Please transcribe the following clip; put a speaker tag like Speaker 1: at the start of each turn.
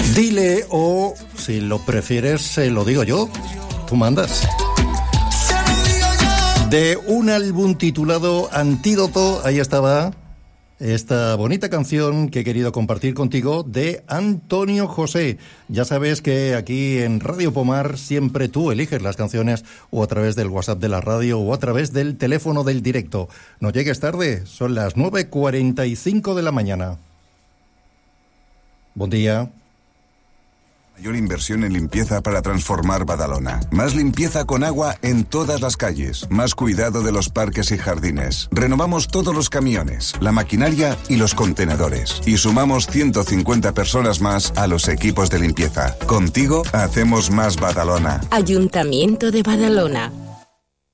Speaker 1: Dile o, si lo prefieres, se lo digo yo. Tú mandas. De un álbum titulado Antídoto, ahí estaba esta bonita canción que he querido compartir contigo de Antonio José. Ya sabes que aquí en Radio Pomar siempre tú eliges las canciones o a través del WhatsApp de la radio o a través del teléfono del directo. No llegues tarde, son las 9:45 de la mañana. Buen día.
Speaker 2: Mayor inversión en limpieza para transformar Badalona. Más limpieza con agua en todas las calles. Más cuidado de los parques y jardines. Renovamos todos los camiones, la maquinaria y los contenedores. Y sumamos 150 personas más a los equipos de limpieza. Contigo hacemos más Badalona.
Speaker 3: Ayuntamiento de Badalona.